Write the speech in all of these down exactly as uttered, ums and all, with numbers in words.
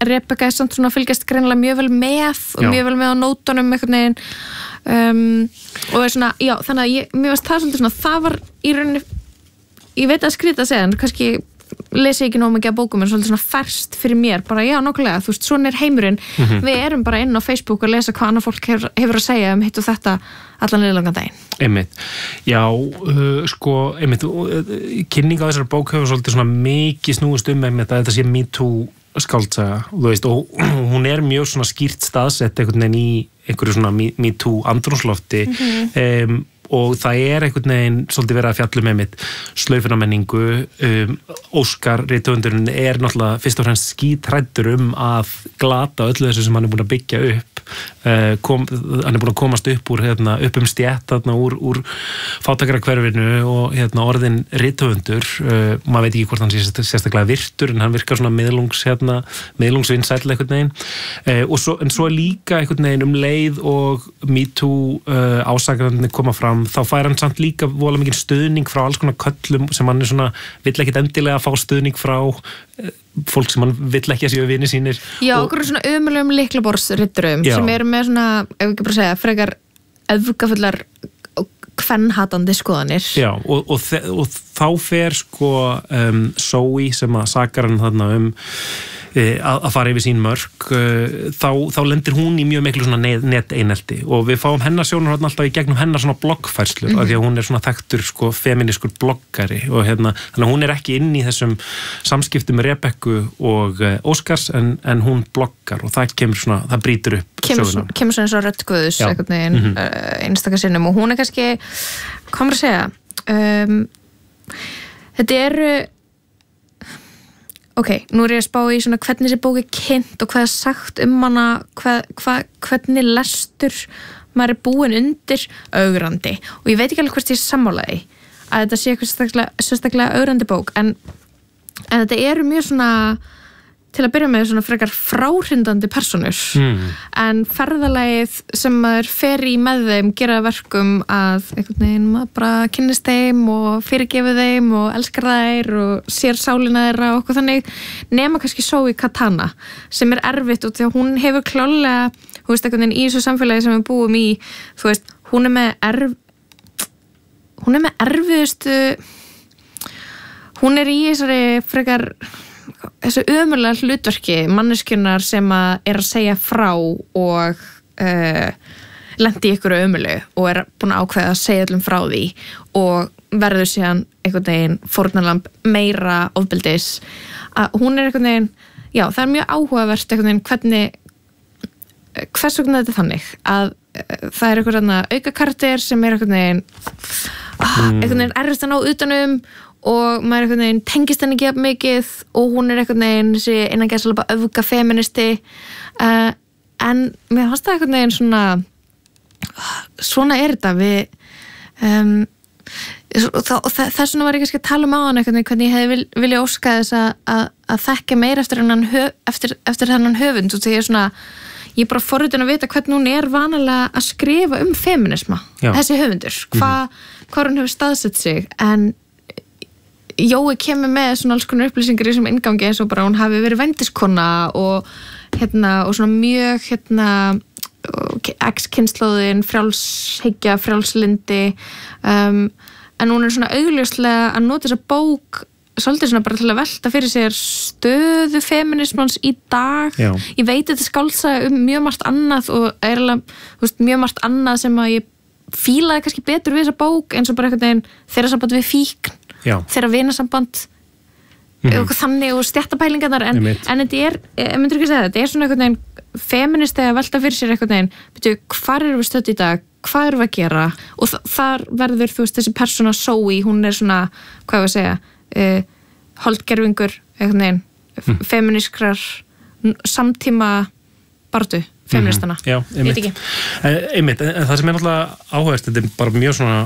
Rebecca er samt svona að fylgjast greinilega mjög vel með og Já. mjög vel með á nótunum einhvern veginn um, og er svona, já, þannig að ég, mér varst það svolítið svona, það var í rauninni ég veit að skrýta að segja, en kannski lesi ekki nóg mikið að bókum en svolítið svona ferskt fyrir mér, bara já, nokkulega, þú veist, svona er heimurinn Mhm. við erum bara inn á Facebook að lesa hvað annað fólk hefur, hefur að segja um hitt og þetta allan liðlangan daginn. Einmitt, já, uh, sko, einmitt, uh, kynning á þessari bók hefur svolítið svona mikið snúist um einmitt að þetta sé Me Too skáldsaga, þú veist, og hún er mjög svona skýrt staðsett einhvern veginn í einhverju svona Me, Me Too andrúmslofti Mhm. um, og það er einhvern veginn svolítið verið að fjalla með mitt slaufunamenningu um, Óskar rithöfundurinn er náttúrulega fyrst og fremst skítræddur um að glata öllu þessu sem hann er búin að byggja upp uh, kom, hann er búin að komast upp úr hérna, upp um stjætt þarna úr, úr fátækrahverfinu og hérna, orðin rithöfundur uh, maður veit ekki hvort hann sé sérstaklega virtur en hann virkar svona miðlungs hérna, miðlungsvinsæll einhvern veginn uh, og svo, en svo er líka einhvern veginn um leið og Me Too uh, ásakararnir koma fram þá fær hann samt líka vola mikið stuðning frá alls konar köllum sem hann er svona vill ekkit endilega fá stuðning frá uh, fólk sem hann vill ekki að séu vini sínir. Já, og, okkur svona ömulegum lyklaborðsritturum Já. sem eru með svona, ef ekki bara segja, frekar öfgafullar og kvennhatandi skoðanir. Já, og, og, og þá fer sko um, Zoe sem að sakar hann þarna um að fara yfir sín mörk þá, þá lendir hún í mjög miklu svona net einelti og við fáum hennar sjónur alltaf í gegnum hennar svona bloggfærslur mm-hmm. af því að hún er svona þekktur sko feminískur bloggari og hérna, þannig að hún er ekki inn í þessum samskiptum með Rebekku og uh, Óskars en, en hún bloggar og það kemur svona, það brýtur upp kemur, söguna. Kemur svona eins og röddguðus einhvern veginn mm-hmm. uh, einstakar sinnum og hún er kannski, hvað maður að segja um, þetta er ok, nú er ég að spá í svona hvernig þessi bók er kynnt og hvað er sagt um hana, hvað, hvað, hvernig lestur maður er búin undir ögrandi og ég veit ekki alveg hvort ég sammálaði að þetta sé eitthvað sérstaklega, sérstaklega ögrandi bók en, en þetta eru mjög svona til að byrja með svona frekar fráhrindandi personur mm. en ferðalagið sem maður fer í með þeim gera verkum að einhvern veginn maður bara kynnist þeim og fyrirgefið þeim og elskar þær og sér sálina þeirra og okkur þannig nema kannski Zoe Katana sem er erfitt og því að hún hefur klálega þú veist einhvern veginn í þessu samfélagi sem við búum í þú veist hún er með erf hún er með erfiðustu hún er í þessari frekar þessu ömurlega hlutverki manneskjunnar sem að er að segja frá og uh, lendi í ykkur ömurlegu og er búin að ákveða að segja allum frá því og verður síðan einhvern veginn fórnarlamb meira ofbeldis að hún er einhvern veginn já það er mjög áhugavert einhvern veginn hvernig hvers vegna þetta er þannig að uh, það er einhvern auka karakter sem er einhvern veginn ah, einhvern veginn erfist að ná utanum og maður einhvern veginn tengist henni ekki að mikið og hún er einhvern veginn þessi innan gæsalapa öfga feministi uh, en mér fannst það einhvern veginn svona svona er þetta við um, og þess vegna var ég kannski að tala um á hann einhvern veginn hvernig ég hefði vil, vilja óska þess að, að, að þekka meira eftir hennan eftir, eftir hennan höfund og því ég er svona ég er bara forritin að vita hvernig hún er vanalega að skrifa um feminisma Já. þessi höfundur, hva, mm-hmm. hvað hún hefur staðsett sig en Jói kemur með svona alls konar upplýsingar í þessum inngangi eins og bara hún hafi verið vendiskona og hérna og svona mjög hérna ex-kynslóðin, frjálshyggja, frjálslindi um, en hún er svona augljóslega að nota þessa bók svolítið svona bara til að velta fyrir sér stöðu feminismans í dag Já. Ég veit þetta skálsaga um mjög margt annað og er alveg, þú veist, mjög margt annað sem að ég fílaði kannski betur við þessa bók eins og bara einhvern veginn þeirra samband við fíkn Já. þeirra vinasamband mm-hmm. og þannig og stjættapælingarnar en, en þetta er, ég myndir ekki segja þetta er svona einhvern veginn feministi að velta fyrir sér einhvern veginn, betur, hvað erum við stödd í dag hvað erum við að gera og þ- þar verður þú veist þessi persóna Zoe hún er svona, hvað ég að segja uh, holdgerfingur einhvern veginn, mm. feminískrar samtíma barðu feministana, mm-hmm. Já, einmitt. Veit ekki. En, einmitt, en það sem er náttúrulega áhugavert þetta er bara mjög svona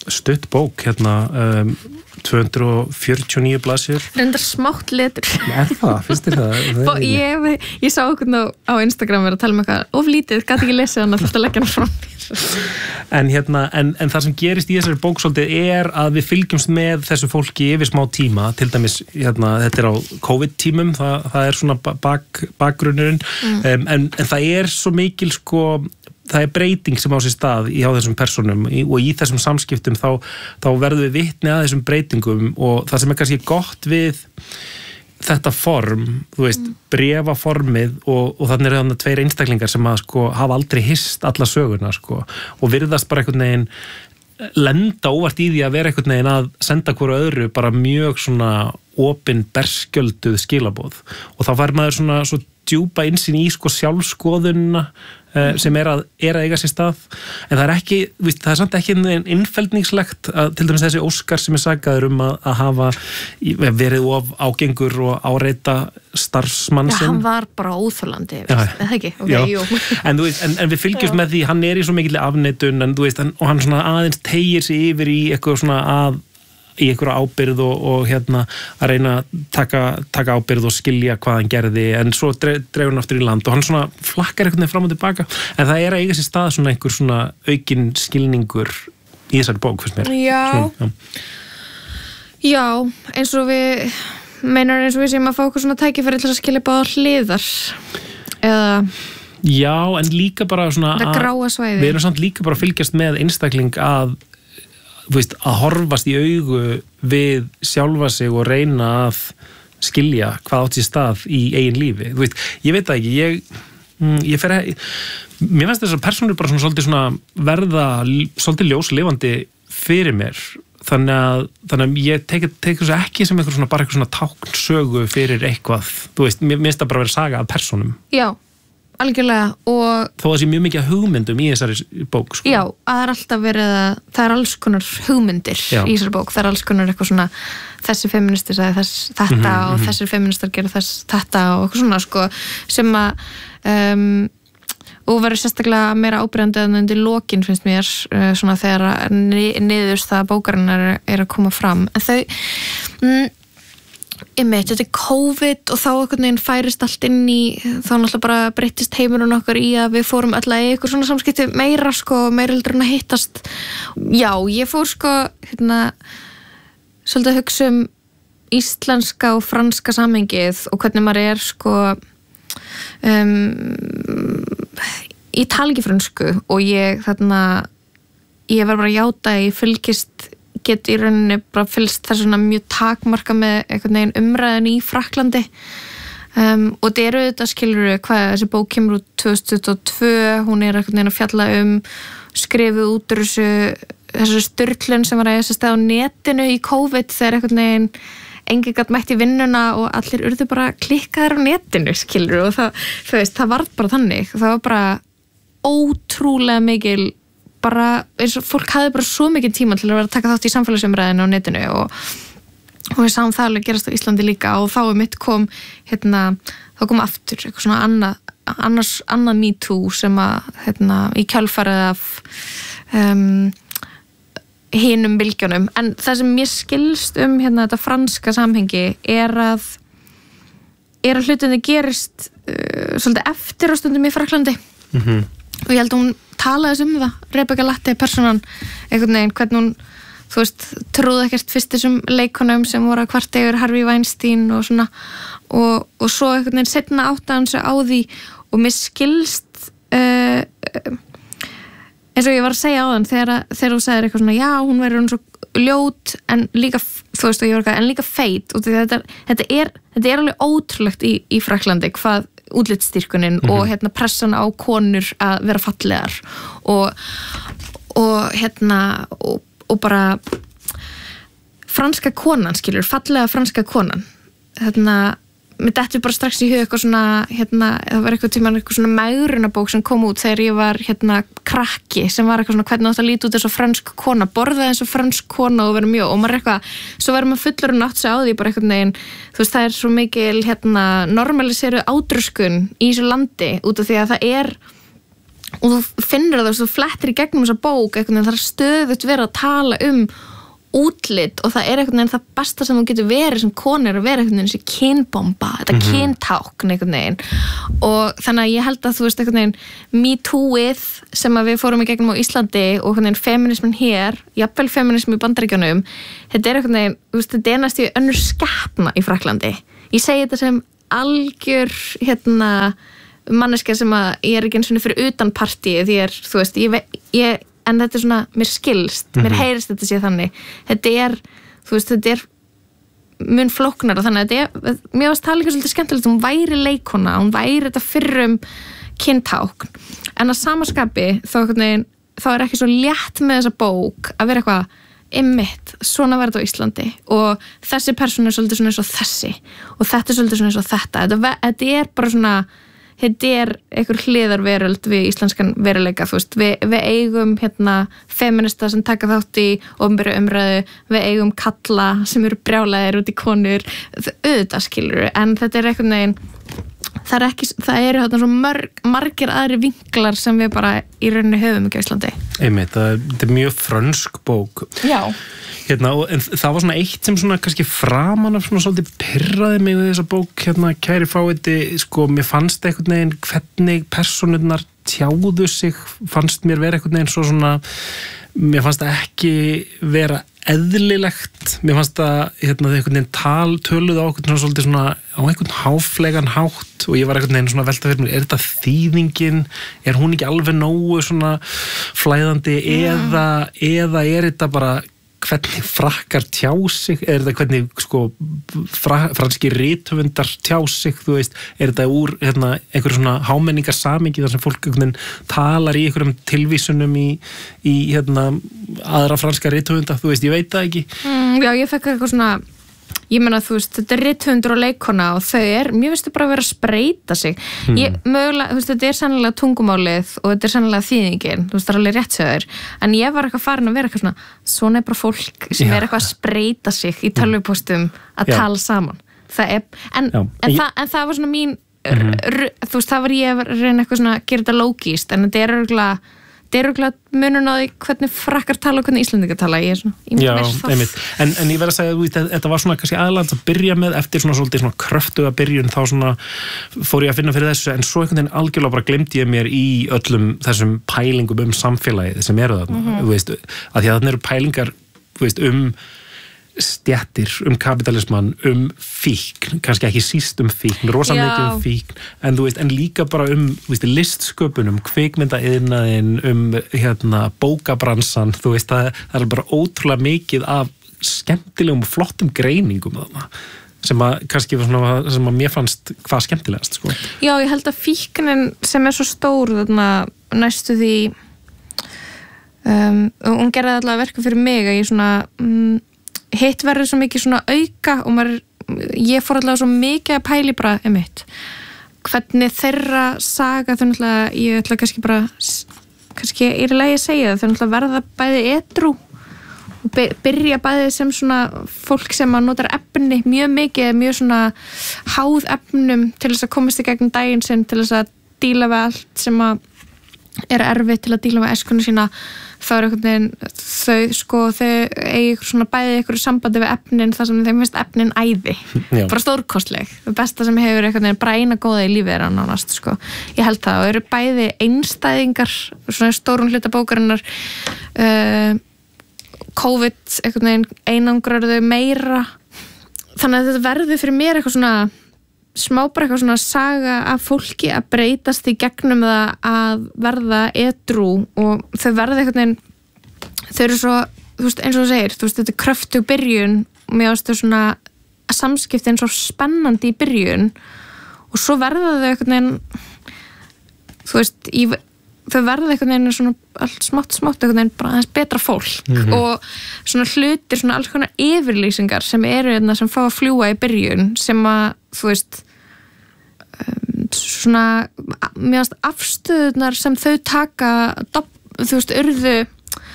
stutt bók hérna um, tvö hundruð fjörutíu og níu blaðsíður. Reyndar smátt letur. Er það? Finnst þér það? það ég, ég sá okkur á, á Instagram verið að tala um eitthvað oflítið, gæti ekki lesið hann að þetta leggja hann frá mér. En, hérna, en, en það sem gerist í þessari bók svolítið er að við fylgjumst með þessu fólki yfir smá tíma, til dæmis hérna, þetta er á COVID-tímum, það, það er svona bak, bakgrunnurinn, mm. um, en, en það er svo mikil sko það er breyting sem á sér stað í á þessum personum og í þessum samskiptum þá, þá verðum við vitni að þessum breytingum og það sem er kannski gott við þetta form, þú veist, mm. bréfaformið og, og þannig er þannig tveir einstaklingar sem að sko hafa aldrei hist alla söguna sko og virðast bara einhvern veginn lenda óvart í því að vera einhvern veginn að senda hverju öðru bara mjög svona opin berskjölduð skilaboð og þá fær maður svona svo djúpa innsýn í sko sjálfskoðunna uh, sem er að, er að eiga sér stað en það er ekki, víst, það er samt ekki innfeldningslegt að til dæmis þessi Óskar sem er sagaður um að, að hafa verið of ágengur og áreita starfsmann sinn. Já, hann var bara óþolandi, eða ekki? Okay, en, veist, en, en við fylgjumst með því, hann er í svo mikilli afneitun en, veist, en, og hann svona aðeins tegir sig yfir í eitthvað svona að í einhverja ábyrgð og, og hérna að reyna að taka, taka ábyrgð og skilja hvað hann gerði en svo dreifur hann aftur í land og hann svona flakkar einhvern veginn fram og tilbaka en það er að eiga sér stað svona einhver svona aukinn skilningur í þessari bók fyrst mér. Já. Svona, já. Já, eins og við meinar eins og við séum að fá okkur svona tækifæri til að skilja báða hliðar eða Já, en líka bara svona það gráa svæði. Við erum samt líka bara að fylgjast með einstakling að Veist, að horfast í augu við sjálfa sig og reyna að skilja hvað átt sér stað í eigin lífi. Þú veist, ég veit það ekki, ég, ég fer að, mér finnst þess að persónur bara svona svolítið svona verða svolítið ljóslifandi fyrir mér. Þannig að, þannig að ég tek, tek þessu ekki sem eitthvað svona, bara eitthvað svona táknsögu fyrir eitthvað. Þú veist, mér finnst það bara að vera saga af persónum. Já. Algjörlega og þó að það sé mjög mikið hugmyndum í þessari bók sko. Já, að það er alltaf verið að það er alls konar hugmyndir Já. í þessari bók, það er alls konar eitthvað svona þessi feministi sagði þess, þetta mm -hmm. og þessir feministar gera þess, þetta og eitthvað svona sko sem að um, og verður sérstaklega meira ábyrjandi en undir lokin finnst mér uh, svona þegar niðurst það bókarinnar er, er að koma fram en þau mm, Einmitt, þetta er COVID og þá einhvern veginn færist allt inn í þá náttúrulega bara breyttist heimurinn okkar í að við fórum öll að eitthvað svona samskipti meira sko, meira heldur en að hittast Já, ég fór sko hérna svolítið að hugsa um íslenska og franska samhengið og hvernig maður er sko um, ég tala ekki frönsku og ég þarna ég verð bara að játa að ég fylgist get í rauninni bara fylgst þess svona mjög takmarka með einhvern veginn umræðin í Frakklandi um, og þetta eru þetta skilur hvað þessi bók kemur út tvö þúsund tuttugu og tvö hún er einhvern veginn að fjalla um skrifuð út úr þessu þessu sturlun sem var að þess að stað á netinu í COVID þegar einhvern veginn enginn gat mætt í vinnuna og allir urðu bara klikkaðir á netinu skilur og það, þú veist, það var bara þannig það var bara ótrúlega mikil bara, eins og fólk hafði bara svo mikið tíma til að vera að taka þátt í samfélagsumræðinu á netinu og, og við sáum það alveg gerast á Íslandi líka og þá er mitt kom hérna, þá kom aftur eitthvað svona annað, annars, annað Me Too sem að hérna, í kjölfarið af um, hinum bylgjunum en það sem ég skilst um hérna þetta franska samhengi er að er að hlutinni gerist uh, svolítið eftir á stundum í Frakklandi mhm og ég held að hún talaði um það Rebecca Latte, personan einhvern veginn, hvernig hún, þú veist trúði ekkert fyrst þessum leikonum sem voru að kvart yfir Harvey Weinstein og svona og, og svo einhvern veginn setna áttaði hann sig á því og mér skilst uh, eins og ég var að segja á þann þegar, þegar þú segir eitthvað svona já, hún verður hún svo ljót en líka, þú veist, og ég var eitthvað, en líka feit og þetta, þetta, er, þetta er alveg ótrúlegt í, í Frakklandi hvað útlitsstyrkunin mm-hmm. og hérna pressan á konur að vera fallegar og, og hérna og, og bara franska konan skilur, fallega franska konan hérna, mér dettur bara strax í hug eitthvað svona hérna, það var eitthvað tíma eitthvað svona megrunabók sem kom út þegar ég var hérna krakki sem var eitthvað svona hvernig átt að líta út eins og fransk kona, borða eins og fransk kona og vera mjög og maður eitthvað, svo verður maður fullur og nátt sig á því bara eitthvað neginn, þú veist það er svo mikil hérna normaliseru ádröskun í þessu landi út af því að það er og þú finnur það, þú flettir í gegnum þessa bók, einhvern veginn það er stöðugt verið að tala um útlit og það er einhvern veginn það besta sem þú getur verið sem konur að vera einhvern veginn þessi kynbomba, þetta mm-hmm. kyntákn einhvern veginn og þannig að ég held að þú veist einhvern veginn Me Too-ið sem að við fórum í gegnum á Íslandi og einhvern veginn feminismin hér, jafnvel feminismi í Bandaríkjunum, þetta er einhvern veginn þú veist, þetta er næstu önnur skepna í Frakklandi. Ég segi þetta sem algjör hérna manneskja sem að ég er ekki eins og fyrir utan partíið, því er, þú veist, ég, ég en þetta er svona, mér skilst, mm-hmm. mér heyrist þetta sé þannig, þetta er þú veist, þetta er mun flóknara, þannig að þetta er, mér varst tala ekki svolítið skemmtilegt, hún væri leikona hún væri þetta fyrrum kyntákn en að samaskapi þá, þá er ekki svo létt með þessa bók að vera eitthvað einmitt, svona var þetta á Íslandi og þessi persóna er svolítið svona eins og þessi og þetta er svolítið svona eins og þetta þetta, þetta er bara svona þetta er einhver hliðarveröld við íslenskan veruleika, þú veist, við, við eigum hérna feminista sem taka þátt í opinberri umræðu, við eigum kalla sem eru brjálæðir út í konur auðvitað skilur, en þetta er einhvern veginn það er ekki, það eru þarna svo mörg, margir aðri vinklar sem við bara í rauninni höfum ekki á Íslandi. Einmitt, það, þetta er mjög frönsk bók. Já. Hérna, og, en það var svona eitt sem svona kannski framan af svona svolítið pirraði mig við þessa bók, hérna, kæri fáiði, sko, mér fannst einhvern veginn hvernig persónurnar tjáðu sig, fannst mér vera einhvern veginn svo svona, mér fannst það ekki vera eðlilegt, mér fannst það hérna, einhvern veginn tal, töluð á einhvern svona svolítið svona, á einhvern háflegan hátt og ég var einhvern veginn svona velta fyrir mér, er þetta þýðingin, er hún ekki alveg nógu svona flæðandi mm. eða, eða er þetta bara hvernig frakkar tjá sig, er þetta hvernig sko fra, franski rithöfundar tjá sig, þú veist, er þetta úr hérna, einhverjum svona hámenningar samingi þar sem fólk einhvern veginn talar í einhverjum tilvísunum í, í hérna, aðra franska rithöfunda, þú veist, ég veit það ekki. Mm, já, ég fekk eitthvað svona, ég meina þú veist, þetta er rithöfundur og leikona og þau er, mér finnst þau bara að vera að spreita sig. Mm. Ég, mögulega, þú veist, þetta er sannlega tungumálið og þetta er sannlega þýðingin, þú veist, það er alveg rétt sögur, en ég var eitthvað farin að vera eitthvað svona, svona er bara fólk sem Já. Er eitthvað að spreita sig í tölvupóstum að Já. Tala saman. Það er, en, en, en, það, en það var svona mín, mm. r, þú veist, það var ég að reyna eitthvað svona að gera þetta lógíst, en þetta er örgulega þetta er örgulega munun á því hvernig frakkar tala og hvernig Íslendingar tala, ég er svona ég Já, einmitt, en, en ég verð að segja að þetta var svona kannski aðlægt að byrja með eftir svona svolítið svona kröftuga byrjun þá svona fór ég að finna fyrir þessu en svo einhvern veginn algjörlega bara gleymdi ég mér í öllum þessum pælingum um samfélagið sem eru þarna, mm-hmm. þú veist, að því að þarna eru pælingar, þú veist, um stjættir, um kapitalisman, um fíkn, kannski ekki síst um fíkn, rosamikið um fíkn, en þú veist, en líka bara um, þú veist, listsköpun, um kvikmyndaiðnaðinn, um hérna bókabransan, þú veist, það, það er bara ótrúlega mikið af skemmtilegum og flottum greiningum þarna, sem að kannski var svona, sem að mér fannst hvað skemmtilegast, sko. Já, ég held að fíknin sem er svo stór þarna næstu því um, hún gerði allavega verka fyrir mig að ég svona um, hitt verður svo mikið svona auka og maður, ég fór allavega svo mikið að pæli bara um mitt hvernig þeirra saga þau náttúrulega, ég ætla kannski bara kannski er í lagi að segja þau náttúrulega verða bæði edrú og byrja bæði sem svona fólk sem að notar efni mjög mikið, mjög svona háð efnum til þess að komast í gegnum daginn sinn, til þess að díla við allt sem að er erfitt til að díla við æskunni sína þá er einhvern veginn þau sko þau eigi svona bæði einhverju sambandi við efnin þar sem þeim finnst efnin æði Já. Bara stórkostleg, það besta sem hefur einhvern veginn bara eina góða í lífið er að nánast sko, ég held það og eru bæði einstæðingar svona stórun hluta bókarinnar uh, COVID einhvern veginn einangrar þau meira þannig að þetta verður fyrir mér eitthvað svona smá bara eitthvað svona saga af fólki að breytast í gegnum það að verða edrú og þau verða einhvern veginn þau eru svo, þú veist, eins og þú segir þú veist, þetta er kröftug byrjun og mér ástu svona samskipti eins og spennandi í byrjun og svo verða þau einhvern veginn þú veist, í, þau verða einhvern veginn svona allt smátt smátt einhvern veginn bara aðeins betra fólk mm-hmm. og svona hlutir, svona alls konar yfirlýsingar sem eru hérna sem fá að fljúa í byrjun sem að þú veist um, svona mjög afstöðunar sem þau taka þú veist, urðu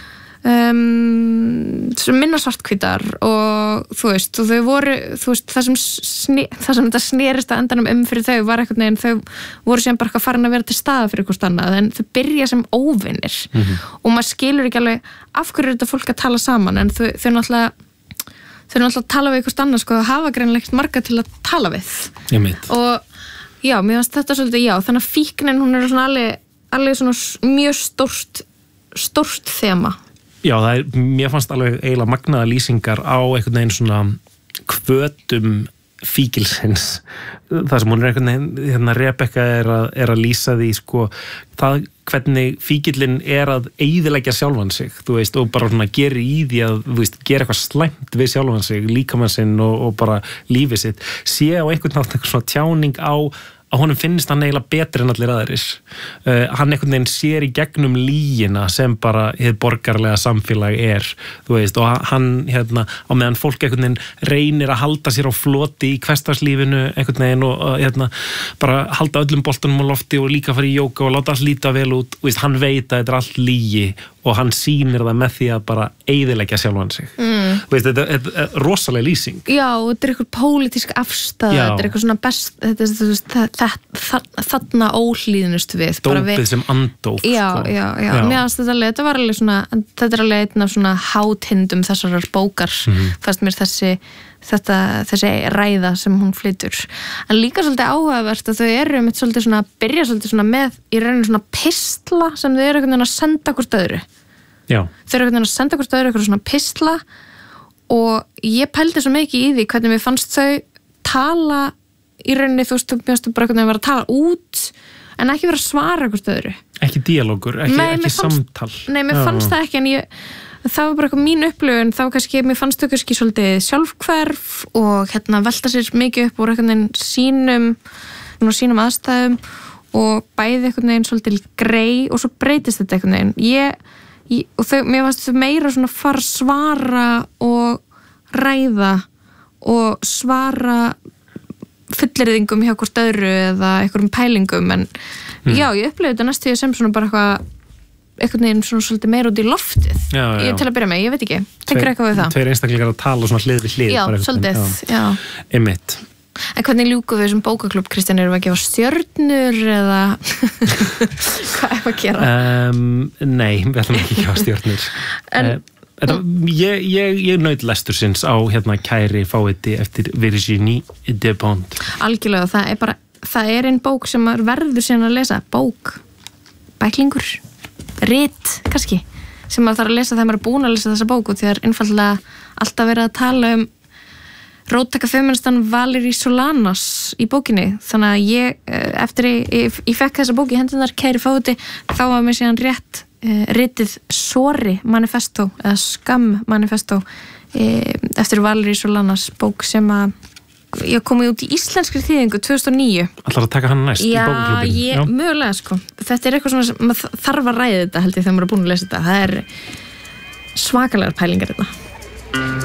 um, minna svartkvítar og þú veist, og þau voru þú veist, það sem, sne, það sem þetta snerist að endanum um fyrir þau var eitthvað neginn, þau voru sem bara eitthvað farin að vera til staða fyrir eitthvað annað, en þau byrja sem óvinir mm-hmm. og maður skilur ekki alveg af hverju er þetta fólk að tala saman, en þau, þau náttúrulega þau náttúrulega að tala við eitthvað annað, sko, það hafa greinlega marga til að tala við og já, mér finnst þetta svolítið, já, þannig að fíknin hún er svona alveg, alveg svona mjög stórt stórt þema. Já, það er, mér fannst alveg eiginlega magnaða lýsingar á einhvern veginn svona hvötum fíkilsins. Það sem hún er einhvern veginn, hérna Rebecca er að, er að lýsa því, sko, það hvernig fíkillinn er að eyðileggja sjálfan sig, þú veist, og bara svona gerir í því að, þú veist, gera eitthvað slæmt við sjálfan sig, líkamann sinn og, og bara lífið sitt, sé á einhvern nátt eitthvað svona tjáning á að honum finnst hann eiginlega betri en allir aðrir. Uh, hann einhvern veginn sér í gegnum lýgina sem bara hið borgarlega samfélag er, þú veist, og hann, hérna, á meðan fólk einhvern veginn reynir að halda sér á floti í hversdagslífinu einhvern veginn og, hérna, bara halda öllum boltunum á lofti og líka fara í jóga og láta allt líta vel út, þú veist, hann veit að þetta er allt lygi og hann sýnir það með því að bara eyðileggja sjálfan sig. Mm. Þú veist, þetta er, er rosalega lýsing. Já, og þetta er eitthvað pólitísk afstæða, þetta er eitthvað svona best, þetta er, þú veist, það, þarna óhlýðnust við. Dópið við, sem andóp. Já, sko. já, já, já. Mér finnst þetta alveg, þetta var alveg svona, þetta er alveg einn af svona hátindum þessarar bókar, mm. fannst mér þessi, þetta, þessi ræða sem hún flytur. En líka svolítið áhugavert að þau eru með svolítið svona, byrja svolítið svona með í rauninu svona pistla sem þau eru einhvern veginn að senda hvort öðru. Já. Þau eru einhvern veginn að senda hvort öðru eitthvað svona pistla og ég pældi svo mikið í því hvernig mér fannst þau tala í rauninni, þú veist, þú mjögstu bara einhvern veginn að vera að tala út en ekki vera að svara hvort öðru. Ekki dialógur, ekki, nei, ekki fannst, samtal. Nei, mér Já. fannst það ekki en ég það var bara eitthvað mín upplifun, þá kannski mér fannst þau kannski svolítið sjálfhverf og hérna velta sér mikið upp úr einhvern veginn sínum, sínum aðstæðum og bæði einhvern veginn svolítið grei og svo breytist þetta einhvern veginn. Ég, ég og þau, mér fannst þau meira svona fara að svara og ræða og svara fullyrðingum hjá hvort öðru eða einhverjum pælingum en mm. já, ég upplifði þetta næstu sem svona bara eitthvað einhvern veginn svona svolítið meira út í loftið já, já. Ég til að byrja með, ég veit ekki tengur eitthvað við það Tveir einstaklingar að tala svona hlið við hlið Já, svolítið, já, já. Einmitt En hvernig ljúkum við þessum bókaklúbb, Kristján, erum við að gefa stjörnur eða hvað er að gera? Um, nei, við ætlum ekki að gefa stjörnur en, uh, þetta, Ég, ég, ég naut lestursins á hérna Kæri fáiði eftir Virginie Despentes Algjörlega, það er bara það er einn bók sem verður síðan að lesa bók, bæklingur rit, kannski sem maður þarf að lesa þegar maður er búin að lesa þessa bók og því það er einfallega alltaf verið að tala um róttæka feministan Valerie Solanas í bókinni, þannig að ég eftir ég, ég, ég fekk þessa bók í hendunar Kæri fáiði, þá var mér síðan rétt uh, ritið Sorry Manifesto eða Skam Manifesto uh, eftir Valerie Solanas bók sem að ég komið út í íslenskri þýðingu tvö þúsund og níu Ætlar að taka hann næst Já, í bókaklúbbin? Já, mögulega sko þetta er eitthvað svona sem maður þarf að ræða þetta held ég þegar maður er búin að lesa þetta það er svakalegar pælingar þetta